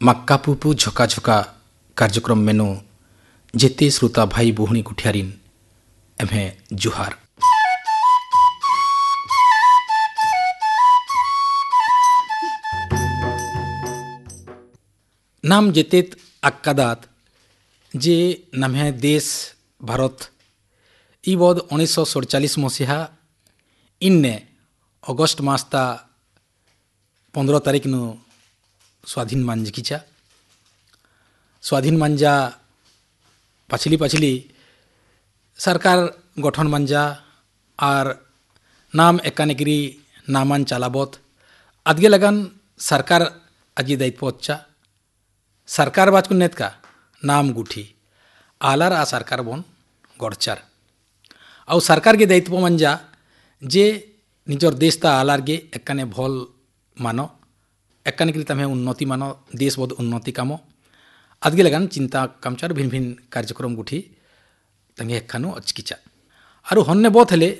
माक्का पुपु झका झका कार्यक्रम मेनु जेते श्रोता भाई बुहनी गुठियारिन एमे जुहार। नाम जेतेत अक्कादात जे नम्हे देश भारत इ बोध 1947 मसीहा इन्ने अगस्ट मासता 15 तारीख नु स्वाधीन मांजकीचा स्वाधीन मांजा पछली सरकार गठन मांजा और नाम एकानेगिरी नामान चालाबोत अदगे लगन सरकार अजी दायित्वच्चा सरकार बाचकुन नेत का नाम गुठी आलार आ सरकार बोन गड़चार आउ सरकार के दायित्व मंजा जे निजर देश ता आलार गे एकाने भल मानो एकाने के तमें उन्नति मानो देश बहुत उन्नति कामो अदगे लगन चिंता कामचार भिन्न भिन्न कार्यक्रम गुठी तंगे एखानु अचकिचा आरु हन्ने बहुत हेले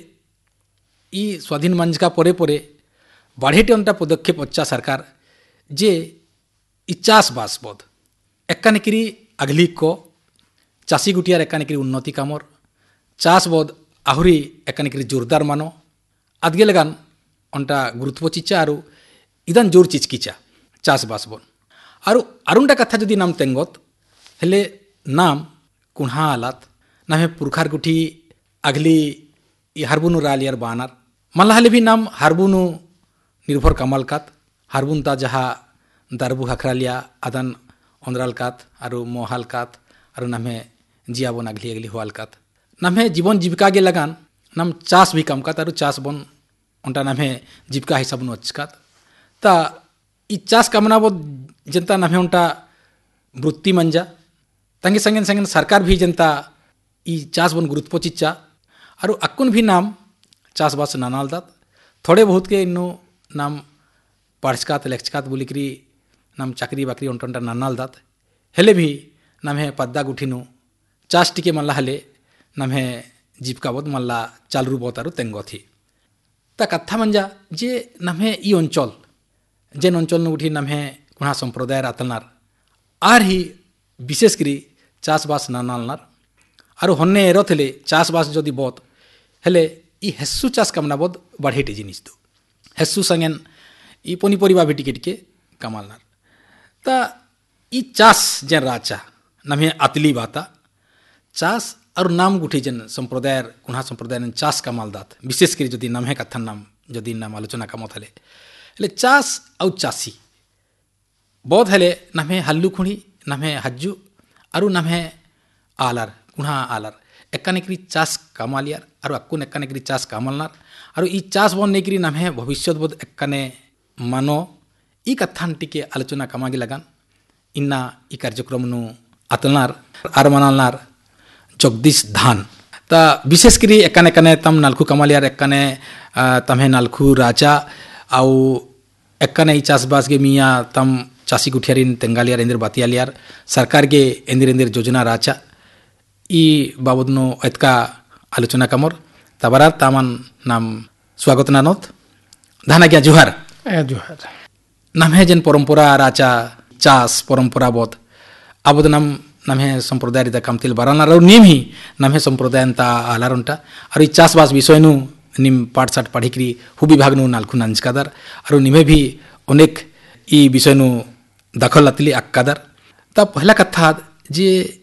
ई स्वाधीन मंजका परे परे बाढ़ेटे अंटा पदक्षेप अच्छा सरकार जे ई चाष बास बोध एकाने किरी अगली को चाषी गुटियार एकाने किरी उन्नति कामर चाष बोध आहुरी एकाने किरी जोरदार मानो अदगे लगन अंटा गुरुत्व चिचा आरु इदान जोर चिचकिचा चाष बास बोन आरु अरुंडा कथा जदि नाम तेंगत हेले नाम कुन्हा आलात नामे पुरखार गुठी अगली हारबुनु रालियार बानार मल्लाहले भी नाम हारबुनु निर्भर कमल कात हारबुन ता जहा दारबु हखरालिया आदान अंद्राल कात आरु मोहाल कात आरु नामे जियाबन अगली अगली होआल कात नामे जीवन जीविका गे लगान नाम चाष भी कम कात आरु चाष बन अंटा नामे जीविका हिसाब नु अच्छकात ता ई चाष कामना बो जनता नामे उनटा वृत्ति मंजा तंगे संगे संगे सरकार भी जनता ई चाष बन गुरुत्व चिच्चा आरु अक्कुन भी नाम चाष बास नानाल दात थोड़े बहुत के इन्नो नाम पार्चकात लेक्चकात बोलिकरी नाम चाकरी बाकरी उनटंटा नानाल दात हेले भी नामे पद्दा गुठिनु चाष टिके मल्ला हले नामे जीविका बोध मल्ला चालरू बोतारु तेंगो थी ता कथा मंजा जे नामे ई अंचल जेन अंचल नुठी नामे कुणा संप्रदाय आतलनार आर ही विशेष करी चाषबास नानालनार आरु हन्ने एरथले चाषबास जदि बोध हेले ई हेस्सु चाष कामना बोध बढ़ेटे जिनिस दो हेस्सु संगेन ई पनीपरिबा भी टिके टिके कमालनार ता ई चाष जेन राचा नामे आतली बाता चाष और नाम गुठी जेन संप्रदाय कुणा संप्रदाय चाष कमाल दात विशेष करी जदि नाम है कथन नाम जदि नाम आलोचना कामत हेले हेले चाष आउ चाषी बहुत हेले नामे हल्लु खुणी नामे हज्जु आरु नामे आलार कुणा आलार एकानेकरी चाष कामालियार आरु अक्कुन एकानेकरी चाष कामालनार आरु ई चाष बन नेकरी नामे भविष्य बोध एकाने मानो ई कथान टिके आलोचना कामागे लगान इन्ना ई कार्यक्रम नु आतलनार आर मानालनार जगदीश धान ता विशेष करी एकाने एकाने तम नालखु कामालियार एकाने तमहे नालखु राजा आउ एकाने ई चाषबास गे मिया तम चाषी गुठियारिन तेंगालियार इंदिर बातियालियार सरकार गे इंदिर योजना राचा ई बाबदनो एतका आलोचना कामर तबरा तामान नाम स्वागत नानोत धाना क्या जुहार जुहार नाम है जन परंपरा राचा चाष परंपरा बोध आबद नाम है संप्रदाय रिदा कामतिल बाराना रो निम ही नाम है संप्रदाय ता आलारंटा और ई चाषबास विषय नु निम पाठशाठ पढ़िकरी हु विभाग नु नालखु नांजकादार और निमे भी अनेक ई विषय नु दखल अतली अक्कादार ता पहला कथा जे